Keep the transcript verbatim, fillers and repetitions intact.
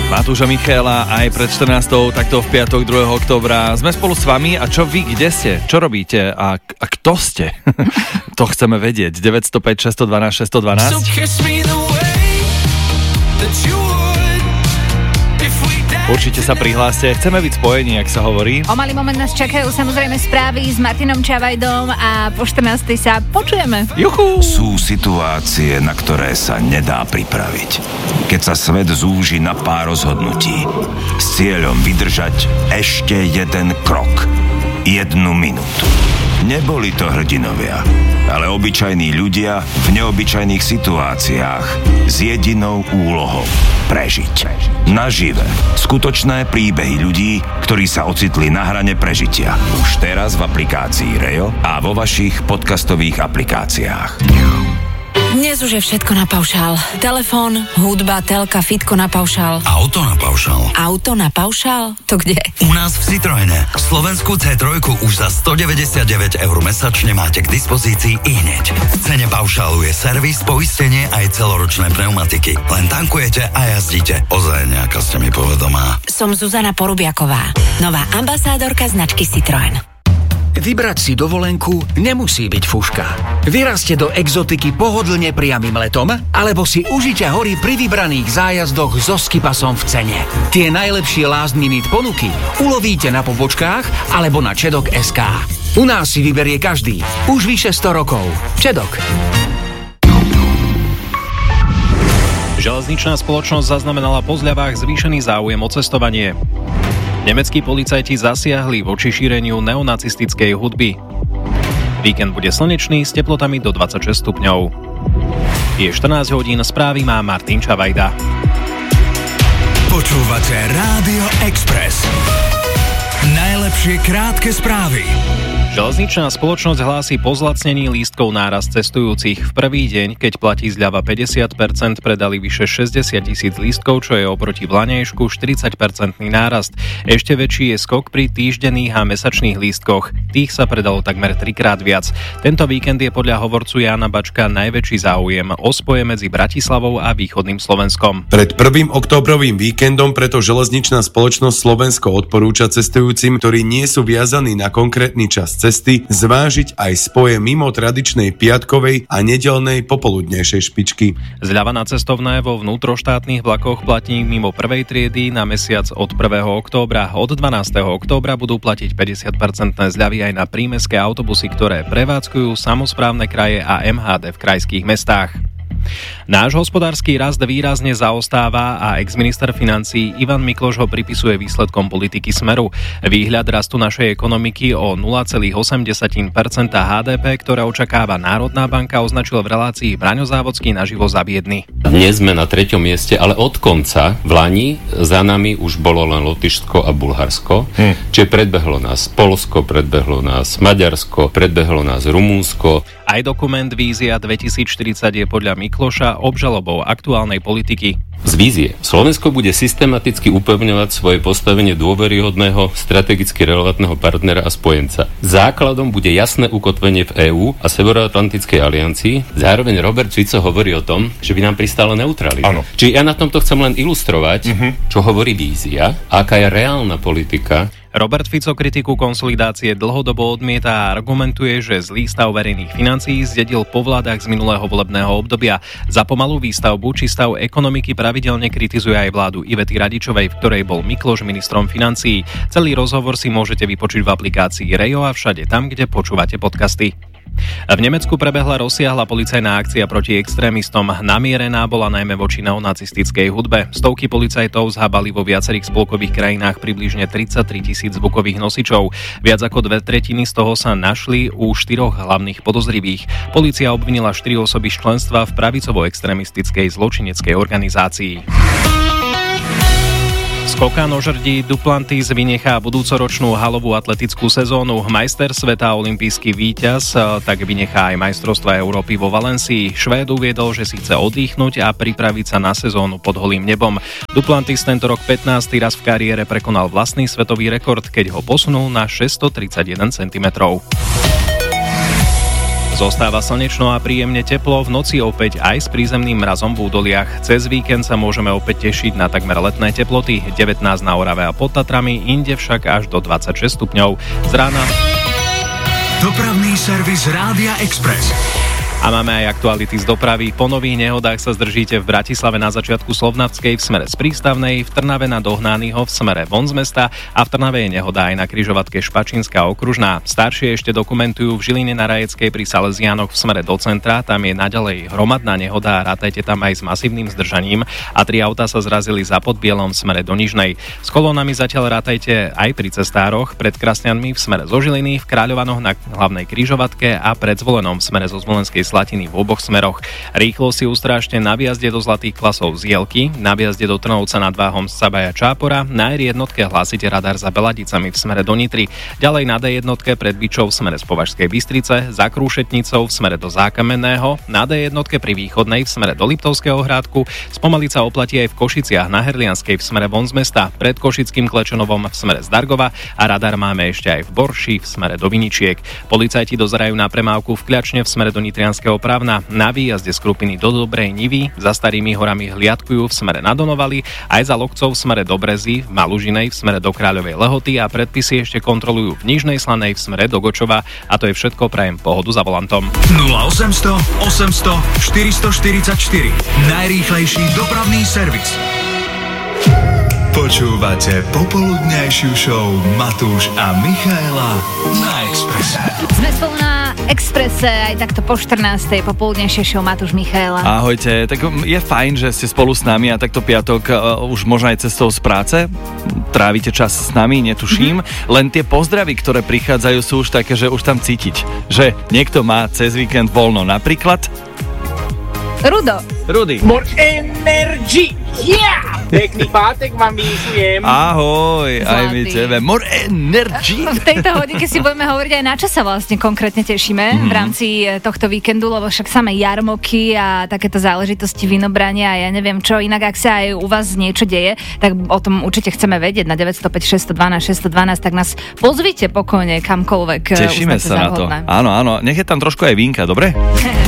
Matúša Michaela aj pred štrnástou, takto v piatok druhého októbra. Sme spolu s vami a čo vy, kde ste? Čo robíte? A, a kto ste? To chceme vedieť. deväť nula päť šesť jedna dva šesť jedna dva. Určite sa prihláste. Chceme byť spojení, ak sa hovorí. O malý moment nás čakajú samozrejme správy s Martinom Čavajdom a po štrnástej sa počujeme. Juchu! Sú situácie, na ktoré sa nedá pripraviť. Keď sa svet zúži na pár rozhodnutí s cieľom vydržať ešte jeden krok, jednu minútu. Neboli to hrdinovia, ale obyčajní ľudia v neobyčajných situáciách s jedinou úlohou prežiť. Nažive. Skutočné príbehy ľudí, ktorí sa ocitli na hrane prežitia. Už teraz v aplikácii Rejo a vo vašich podcastových aplikáciách. Dnes už je všetko na paušál. Telefón, hudba, telka, fitko na paušál. Auto na paušál. Auto na paušál? To kde? U nás v Citroene. Slovenskú cé tri už za stodeväťdesiatdeväť eur mesačne máte k dispozícii i hneď. V cene paušálu je servis, poistenie aj celoročné pneumatiky. Len tankujete a jazdíte. Ozaj nejaká ste mi povedomá. Som Zuzana Porubiaková, nová ambasádorka značky Citroen. Vybrať si dovolenku nemusí byť fuška. Vyrazte do exotiky pohodlne priamym letom, alebo si užite hory pri vybraných zájazdoch so skipasom v cene. Tie najlepšie last minute ponuky ulovíte na pobočkách alebo na čedok bodka es ká. U nás si vyberie každý. Už vyše sto rokov. Čedok. Železničná spoločnosť zaznamenala po zľavách zvýšený záujem o cestovanie. Nemeckí policajti zasiahli voči šíreniu neonacistickej hudby. Víkend bude slnečný s teplotami do dvadsaťšesť stupňov. Je štrnásť hodín, správy má Martin Čavajda. Počúvate Rádio Express. Najlepšie krátke správy. Železničná spoločnosť hlási po zlacnení lístkov nárast cestujúcich. V prvý deň, keď platí zľava päťdesiat percent, predali vyše šesťdesiat tisíc lístkov, čo je oproti vlaňajšku štyridsať percentný nárast. Ešte väčší je skok pri týždenných a mesačných lístkoch. Tých sa predalo takmer trikrát viac. Tento víkend je podľa hovorcu Jána Bačka najväčší záujem o spoje medzi Bratislavou a východným Slovenskom. Pred prvým októbrovým víkendom preto železničná spoločnosť Slovensko odporúča cestujúcim, ktorí nie sú viazaní na konkrétny čas cesty, zvážiť aj spoje mimo tradičnej piatkovej a nedeľnej popoludnejšej špičky. Zľava na cestovné vo vnútroštátnych vlakoch platí mimo prvej triedy na mesiac od prvého októbra. Od dvanásteho októbra budú platiť päťdesiat percentné zľavy aj na prímestské autobusy, ktoré prevádzkujú samosprávne kraje a em há dé v krajských mestách. Náš hospodársky rast výrazne zaostáva a exminister financií Ivan Mikloš ho pripisuje výsledkom politiky Smeru. Výhľad rastu našej ekonomiky o nula celá osem percent há dé pé, ktoré očakáva Národná banka, označil v relácii Braňo Závodský naživo za biedny. Dnes sme na treťom mieste, ale od konca v lani za nami už bolo len Lotyšsko a Bulharsko. Hm. Čiže predbehlo nás Poľsko, predbehlo nás Maďarsko, predbehlo nás Rumunsko. Aj dokument Vízia dvetisícštyridsať je podľa Mikloša obžalobou aktuálnej politiky. Z vízie. Slovensko bude systematicky upevňovať svoje postavenie dôveryhodného, strategicky relevantného partnera a spojenca. Základom bude jasné ukotvenie v EÚ a Severoatlantickej aliancii. Zároveň Robert Fico hovorí o tom, že by nám pristála neutralita. Áno. Čiže ja na tomto chcem len ilustrovať, uh-huh. čo hovorí vízia a aká je reálna politika. Robert Fico kritiku konsolidácie dlhodobo odmieta a argumentuje, že zlý stav verejných financií zdedil po vládach z minulého volebného obdobia. Za pomalú výstavbu či stav ekonomiky pravidelne kritizuje aj vládu Ivety Radičovej, v ktorej bol Mikloš ministrom financií. Celý rozhovor si môžete vypočuť v aplikácii Rejo a všade tam, kde počúvate podcasty. V Nemecku prebehla rozsiahla policajná akcia proti extrémistom. Namierená bola najmä voči neonacistickej hudbe. Stovky policajtov zhabali vo viacerých spolkových krajinách približne tridsaťtri tisíc zvukových nosičov. Viac ako dve tretiny z toho sa našli u štyroch hlavných podozrivých. Polícia obvinila štyri osoby z členstva v pravicovo-extrémistickej zločineckej organizácii. Skokánožrdí Duplantis vynechá budúcoročnú halovú atletickú sezónu. Majster sveta a olympijský víťaz tak vynechá aj majstrovstvá Európy vo Valencii. Švéd uviedol, že si chce oddychnúť a pripraviť sa na sezónu pod holým nebom. Duplantis tento rok pätnásty raz v kariére prekonal vlastný svetový rekord, keď ho posunul na šesťstotridsaťjeden centimetrov. Zostáva slnečno a príjemne teplo, v noci opäť aj s prízemným mrazom v údoliach. Cez víkend sa môžeme opäť tešiť na takmer letné teploty, devätnásť na Orave a pod Tatrami, inde však až do dvadsaťšesť stupňov. Z rána Dopravný servis Rádia Express. A máme aj aktuality z dopravy. Po nových nehodách sa zdržíte v Bratislave na začiatku Slovnavskej v smere z Prístavnej, v Trnave na Dohnányho v smere von z mesta a v Trnave je nehoda aj na križovatke Špačínska okružná. Staršie ešte dokumentujú v Žiline na Rajeckej pri Salesiánoch v smere do centra, tam je naďalej hromadná nehoda a rátajte tam aj s masívnym zdržaním a tri autá sa zrazili za Podbielom v smere do Nižnej. S kolónami zatiaľ rátajte aj pri cestároch, pred Krasňanmi v smere zo Žiliny, v Kráľovanoch na hlavnej križovatke a pred Zvolenom v smere zo Zvolenskej Slatiny v oboch smeroch. Rýchlo si ustrážte na výjazde do Zlatých Klasov z Jelky, na výjazde do Trnovca nad Váhom z Cabaja Čápora, na er jednotke hlásite radar za Beladicami v smere do Nitry, ďalej na dé jednotke pred Byčou v smere z Považskej Bystrice, za Krúšetnicou v smere do Zákamenného, na dé jednotke pri Východnej v smere do Liptovského Hrádku, spomaliť sa oplatí aj v Košiciach na Herlianskej v smere von z mesta, pred Košickým Klečanovom v smere z Dargova a radar máme ešte aj v Borši v smere do Viničiek. Policajti dozerajú na premávku v Kľačne v smere do Nitrianského Pravna, na výjazde z Krupiny do Dobrej Nivy, za Starými horami hliadkujú v smere na Donovali, aj za Lokcov v smere do Brezy, v Malužinej v smere do Kráľovej Lehoty a predpisy ešte kontrolujú v Nižnej Slanej v smere do Gočova a to je všetko, prajem pohodu za volantom. nula osemsto osemsto štyristoštyridsaťštyri Najrýchlejší dopravný servis. Počúvate popoludňajšiu show Matúš a Michaela na Expresse. Sme spolu na Expresse aj takto po štrnástej popoludnejšie show Matúš Michaela. Ahojte, tak je fajn, že ste spolu s nami a takto piatok uh, už možno aj cestou z práce. Trávite čas s nami, netuším. Mm-hmm. Len tie pozdravy, ktoré prichádzajú, sú už také, že už tam cítiť, že niekto má cez víkend voľno. Napríklad Rudo. Rudy. More energy! Yeah! Pekný pátek vám vyšujem. Ahoj, aj my tebe. More energy! V tejto hodinke si budeme hovoriť aj na čo sa vlastne konkrétne tešíme mm-hmm. v rámci tohto víkendu, lebo však samé jarmoky a takéto záležitosti vinobrania a ja neviem čo, inak ak sa aj u vás niečo deje, tak o tom určite chceme vedieť na deväť nula päť šesť jedna dva šesť jedna dva, tak nás pozvite pokojne kamkoľvek. Tešíme sa na to. Áno, áno, nech je tam trošku aj vínka, dobre?